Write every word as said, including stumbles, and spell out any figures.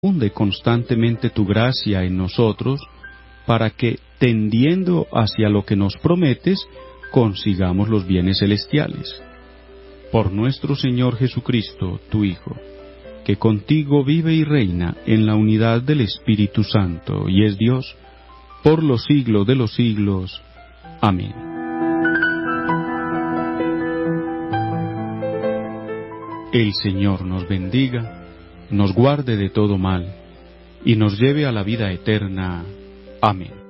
Hunde constantemente tu gracia en nosotros, para que, tendiendo hacia lo que nos prometes, consigamos los bienes celestiales. Por nuestro Señor Jesucristo, tu Hijo, que contigo vive y reina en la unidad del Espíritu Santo, y es Dios, por los siglos de los siglos. Amén. El Señor nos bendiga, nos guarde de todo mal, y nos lleve a la vida eterna. Amén.